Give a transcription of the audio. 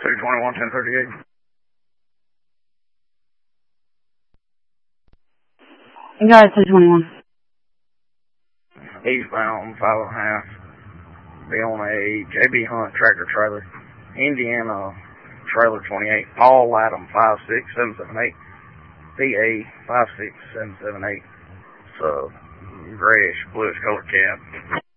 221, 1038. You got it, 221. Eastbound, 5.5. Be on a JB Hunt tractor trailer. Indiana trailer 28. Paul Adam 56778. PA 56778. So, grayish, bluish colored cab.